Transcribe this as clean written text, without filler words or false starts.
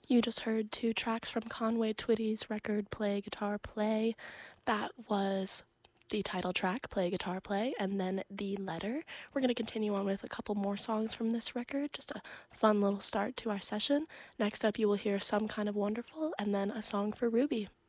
You just heard two tracks from Conway Twitty's record Play Guitar Play. That was the title track, Play Guitar Play, and then The Letter. We're going to continue on with a couple more songs from this record, just a fun little start to our session. Next up, you will hear Some Kind of Wonderful, and then a song for Ruby.